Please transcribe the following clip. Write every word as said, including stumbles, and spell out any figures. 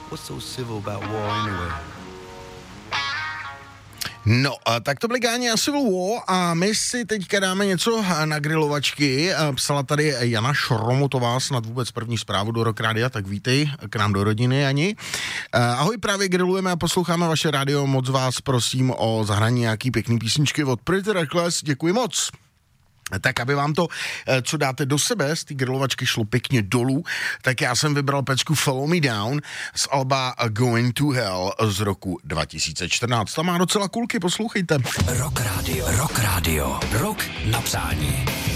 What's so civil about war anyway? No, tak to byly Gáni a Civil War a my si teďka dáme něco na grilovačky. Psala tady Jana Šromotová, snad vůbec první zprávu do Rock Rádia, tak vítej k nám do rodiny, Jani. Ahoj, právě grilujeme a posloucháme vaše rádio, moc vás prosím o zahraní nějaký pěkný písničky od Pretty Reckless, děkuji moc. Tak aby vám to, co dáte do sebe, z té grilovačky šlo pěkně dolů, tak já jsem vybral pecku Follow Me Down z alba Going to Hell z roku dva tisíce čtrnáct. Ta má docela kulky, poslouchejte. Rock Radio, Rock Radio, rock na přání.